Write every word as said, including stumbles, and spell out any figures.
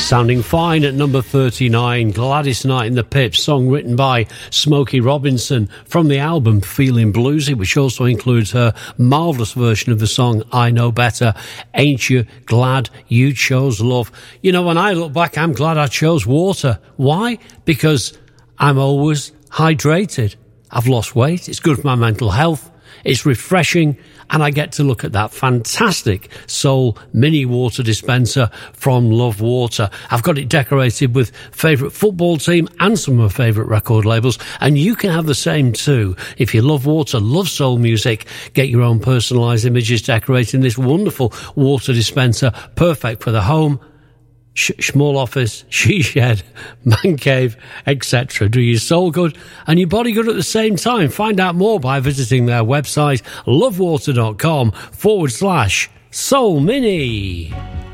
Sounding fine at number thirty-nine, Gladys Knight in the Pips, song written by Smokey Robinson from the album Feeling Bluesy, which also includes her marvellous version of the song I Know Better. Ain't you glad you chose love? You know, when I look back, I'm glad I chose water. Why? Because I'm always hydrated. I've lost weight. It's good for my mental health. It's refreshing, and I get to look at that fantastic Soul mini water dispenser from Love Water. I've got it decorated with favourite football team and some of my favourite record labels, and you can have the same too. If you love water, love soul music, get your own personalised images decorating this wonderful water dispenser, perfect for the home, sh- small office, she shed, man cave, et cetera. Do your soul good and your body good at the same time. Find out more by visiting their website, lovewater.com forward slash soul mini.